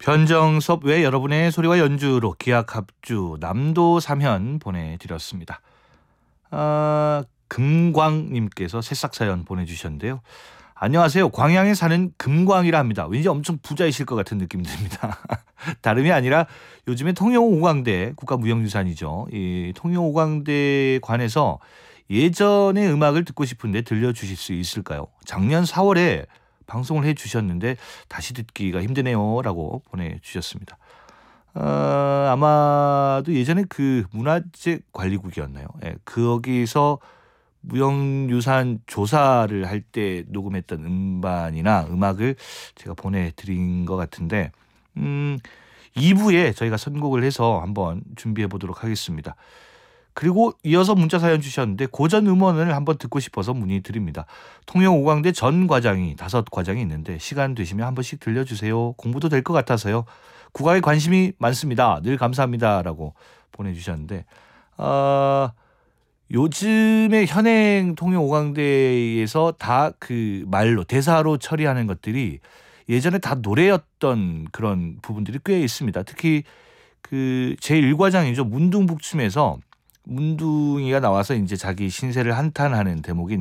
변정섭 외 여러분의 소리와 연주로 기악합주 남도 3현 보내드렸습니다. 금광님께서 새싹 사연 보내주셨는데요. 안녕하세요. 광양에 사는 금광이라 합니다. 왠지 엄청 부자이실 것 같은 느낌이 듭니다. 다름이 아니라 요즘에 통영오광대 국가무형유산이죠. 이 통영오광대에 관해서 예전의 음악을 듣고 싶은데 들려주실 수 있을까요? 작년 4월에 방송을 해주셨는데 다시 듣기가 힘드네요 라고 보내주셨습니다. 아마도 예전에 그 문화재 관리국이었나요? 예, 거기서 무형유산 조사를 할 때 녹음했던 음반이나 음악을 제가 보내드린 것 같은데 2부에 저희가 선곡을 해서 한번 준비해 보도록 하겠습니다. 그리고 이어서 문자 사연 주셨는데 고전 음원을 한번 듣고 싶어서 문의드립니다. 통영오광대 전 과장이 5과장이 있는데 시간 되시면 한 번씩 들려주세요. 공부도 될 것 같아서요. 국악에 관심이 많습니다. 늘 감사합니다 라고 보내주셨는데 요즘에 현행 통영오광대에서 다 그 말로 대사로 처리하는 것들이 예전에 다 노래였던 그런 부분들이 꽤 있습니다. 특히 그 제1과장이죠. 문둥북춤에서 문둥이가 나와서 이제 자기 신세를 한탄하는 대목이